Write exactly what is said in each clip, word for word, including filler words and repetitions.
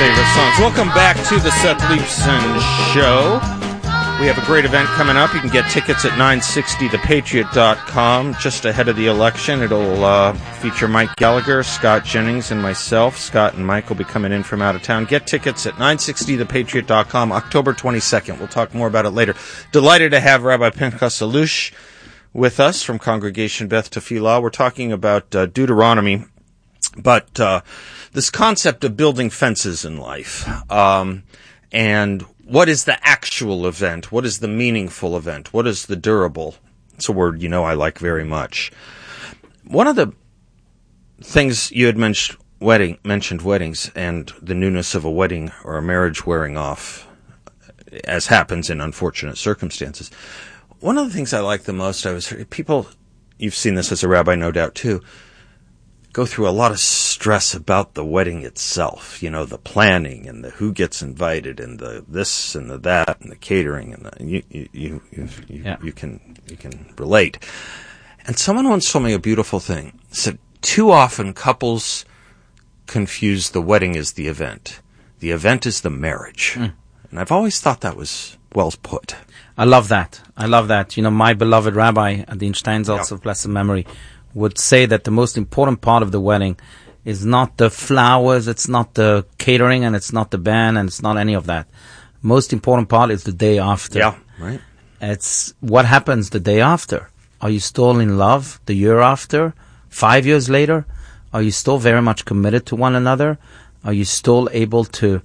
favorite songs. Welcome back to the Seth Leibsohn Show. We have a great event coming up. You can get tickets at nine sixty the patriot dot com. Just ahead of the election, it'll uh, feature Mike Gallagher, Scott Jennings, and myself. Scott and Mike will be coming in from out of town. Get tickets at nine sixty the patriot dot com, October twenty-second. We'll talk more about it later. Delighted to have Rabbi Pinchas Allouche with us from Congregation Beth Tefillah. We're talking about uh, Deuteronomy, but uh, this concept of building fences in life, um, and what is the actual event? What is the meaningful event? What is the durable? It's a word you know I like very much. One of the things you had mentioned, wedding, mentioned weddings and the newness of a wedding or a marriage wearing off, as happens in unfortunate circumstances. One of the things I like the most, I was people, you've seen this as a rabbi, no doubt too, go through a lot of stress about the wedding itself, you know, the planning and the who gets invited and the this and the that and the catering and the, you, you, you, you, you, yeah. you can, you can relate. And someone once told me a beautiful thing. Said, too often couples confuse the wedding as the event. The event is the marriage. Mm. And I've always thought that was well put. I love that. I love that. You know, my beloved rabbi, Adin Steinsaltz yeah. of blessed memory, would say that the most important part of the wedding is not the flowers, it's not the catering, and it's not the band, and it's not any of that. Most important part is the day after. Yeah, right. It's what happens the day after. Are you still in love the year after? Five years later? Are you still very much committed to one another? Are you still able to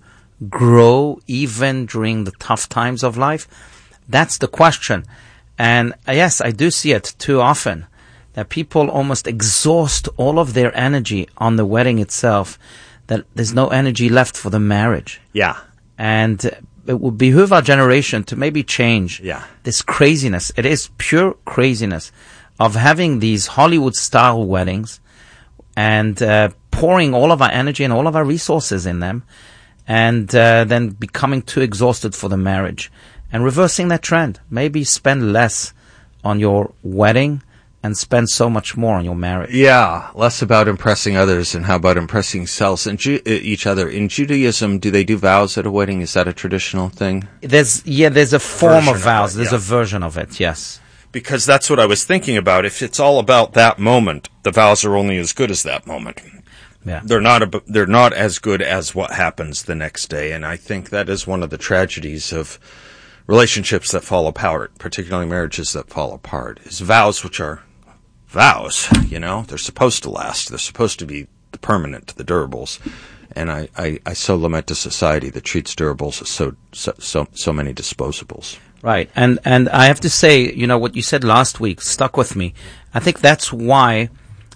grow even during the tough times of life? That's the question. And uh, yes, I do see it too often, that people almost exhaust all of their energy on the wedding itself, that there's no energy left for the marriage. Yeah. And it would behoove our generation to maybe change yeah. this craziness. It is pure craziness of having these Hollywood-style weddings and uh, pouring all of our energy and all of our resources in them, and uh, then becoming too exhausted for the marriage. And reversing that trend. Maybe spend less on your wedding and spend so much more on your marriage. Yeah, less about impressing others and how about impressing selves and Ju- each other. In Judaism, do they do vows at a wedding? Is that a traditional thing? There's yeah, there's a form version of vows. Of it, there's yeah. a version of it, yes. Because that's what I was thinking about. If it's all about that moment, the vows are only as good as that moment. Yeah. They're not a, they're not as good as what happens the next day, and I think that is one of the tragedies of relationships that fall apart, particularly marriages that fall apart, is vows which are vows, you know, they're supposed to last. They're supposed to be the permanent, the durables. And I, I, I so lament a society that treats durables as so, so, so, so many disposables. Right. And, and I have to say, you know, what you said last week stuck with me. I think that's why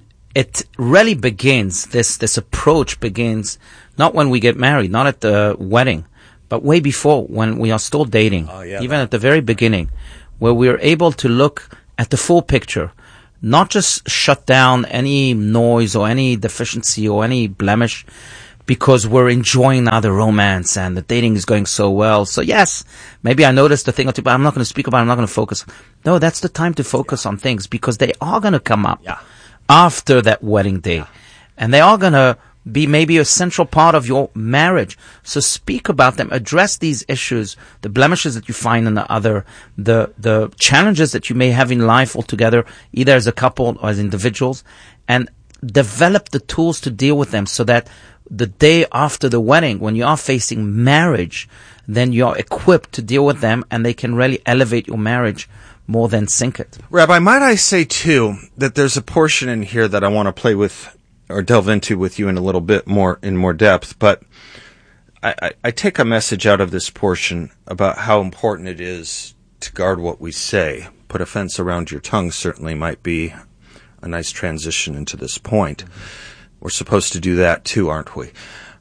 it really begins, this, this approach begins not when we get married, not at the wedding, but way before, when we are still dating, oh, yeah, even at the very beginning, where we are able to look at the full picture, not just shut down any noise or any deficiency or any blemish because we're enjoying now the romance and the dating is going so well. So yes, maybe I noticed a thing or two, but I'm not going to speak about it. I'm not going to focus. No, that's the time to focus yeah. on things, because they are going to come up yeah. after that wedding day. Yeah. And they are going to be maybe a central part of your marriage. So speak about them, address these issues, the blemishes that you find in the other, the, the challenges that you may have in life altogether, either as a couple or as individuals, and develop the tools to deal with them so that the day after the wedding, when you are facing marriage, then you're equipped to deal with them and they can really elevate your marriage more than sink it. Rabbi, might I say too, that there's a portion in here that I want to play with or delve into with you in a little bit more, in more depth, but I, I, I take a message out of this portion about how important it is to guard what we say. Put a fence around your tongue certainly might be a nice transition into this point. We're supposed to do that too, aren't we?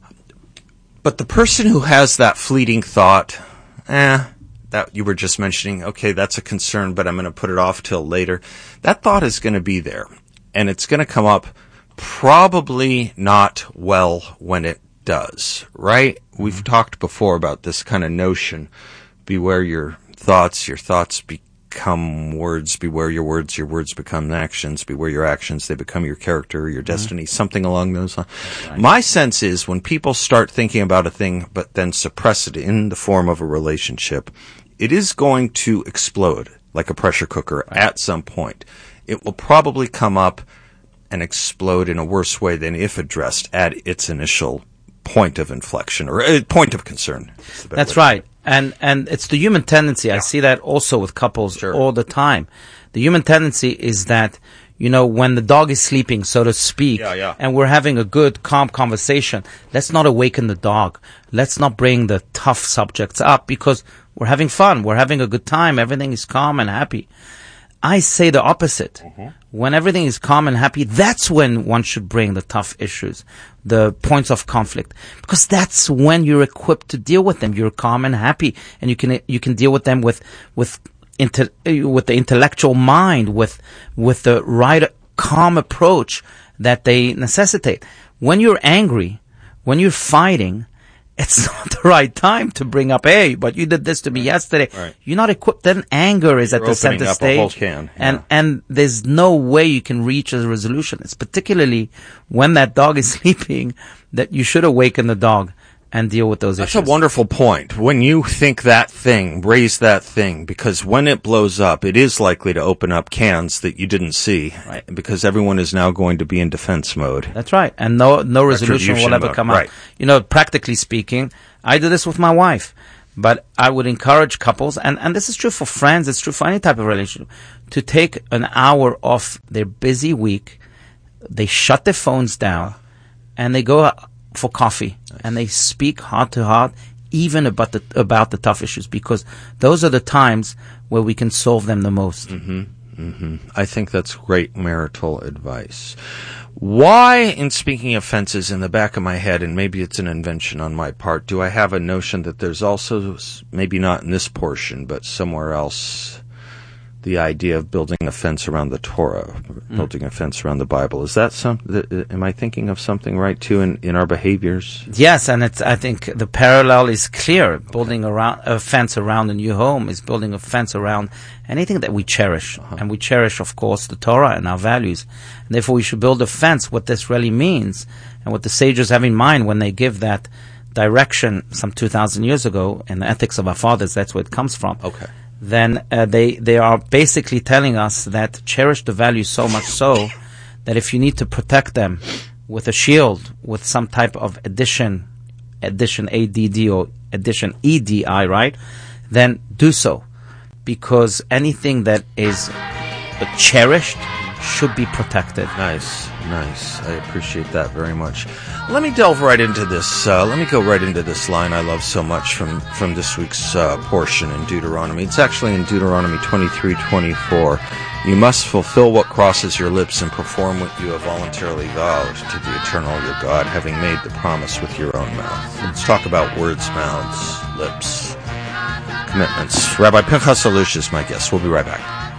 But the person who has that fleeting thought, eh, that you were just mentioning, okay, that's a concern, but I'm going to put it off till later. That thought is going to be there, and it's going to come up probably not well when it does, right? Mm-hmm. We've talked before about this kind of notion. Beware your thoughts. Your thoughts be, become words. Beware your words. Your words become actions. Beware your actions. They become your character, your destiny, mm-hmm. something along those lines. Right. My sense is when people start thinking about a thing but then suppress it in the form of a relationship, it is going to explode like a pressure cooker right. at some point. It will probably come up and explode in a worse way than if addressed at its initial point of inflection or uh, point of concern. That's right. And and it's the human tendency. Yeah. I see that also with couples sure. all the time. The human tendency is that, you know, when the dog is sleeping, so to speak, yeah, yeah. and we're having a good, calm conversation, let's not awaken the dog. Let's not bring the tough subjects up because we're having fun. We're having a good time. Everything is calm and happy. I say the opposite. Mm-hmm. When everything is calm and happy, that's when one should bring the tough issues, the points of conflict, because that's when you're equipped to deal with them. You're calm and happy, and you can you can deal with them with with inter, with the intellectual mind, with with the right calm approach that they necessitate. When you're angry, when you're fighting, it's not the right time to bring up, hey, but you did this to me yesterday. Right. You're not equipped. Then anger is You're at the center up stage. A whole can. Yeah. And, and there's no way you can reach a resolution. It's particularly when that dog is sleeping that you should awaken the dog and deal with those That's issues. That's a wonderful point. When you think that thing, raise that thing, because when it blows up, it is likely to open up cans that you didn't see, right. because everyone is now going to be in defense mode. That's right. And no, no resolution will ever mode. come right. out. You know, practically speaking, I do this with my wife, but I would encourage couples, and, and this is true for friends, it's true for any type of relationship, to take an hour off their busy week, they shut their phones down, and they go for coffee, nice. And they speak heart to heart, even about the about the tough issues, because those are the times where we can solve them the most. Mm-hmm. Mm-hmm. I think that's great marital advice. Why, in speaking of fences, in the back of my head, and maybe it's an invention on my part, do I have a notion that there's also, maybe not in this portion, but somewhere else, the idea of building a fence around the Torah, mm. building a fence around the Bible? Is that some? Th- am I thinking of something right too in, in our behaviors? Yes, and it's. I think the parallel is clear. Okay. Building around a fence around a new home is building a fence around anything that we cherish, uh-huh. and we cherish, of course, the Torah and our values. And therefore, we should build a fence. What this really means, and what the sages have in mind when they give that direction some two thousand years ago in the Ethics of Our Fathers. That's where it comes from. Okay. Then uh, they they are basically telling us that cherish the values so much so that if you need to protect them with a shield, with some type of addition, addition A D D or addition E D I, right? Then do so, because anything that is cherished should be protected. Nice, nice. I appreciate that very much. Let me delve right into this. Uh, let me go right into this line I love so much from, from this week's uh, portion in Deuteronomy. It's actually in Deuteronomy twenty-three twenty-four. You must fulfill what crosses your lips and perform what you have voluntarily vowed to the eternal your God, having made the promise with your own mouth. Let's talk about words, mouths, lips, commitments. Rabbi Pinchas Alush is my guest. We'll be right back.